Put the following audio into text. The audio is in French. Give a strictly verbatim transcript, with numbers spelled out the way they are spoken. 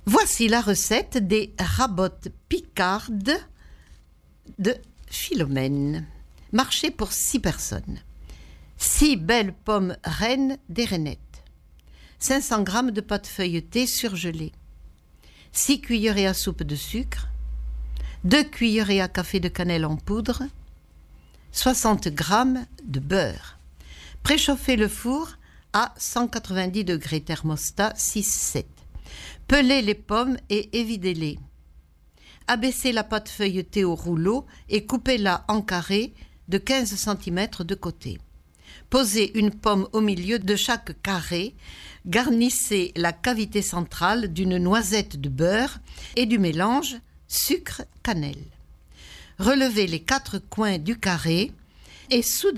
Voici la recette des rabottes picardes de Philomène. Marché pour six personnes. six belles pommes reines des rainettes. cinq cents grammes de pâte feuilletée surgelée. six cuillerées à soupe de sucre. deux cuillerées à café de cannelle en poudre. soixante grammes de beurre. Préchauffez le four à cent quatre-vingt-dix degrés, thermostat six sept. Pelez les pommes et évidez-les. Abaissez la pâte feuilletée au rouleau et coupez-la en carrés de quinze centimètres de côté. Posez une pomme au milieu de chaque carré. Garnissez la cavité centrale d'une noisette de beurre et du mélange sucre-cannelle. Relevez les quatre coins du carré et soudez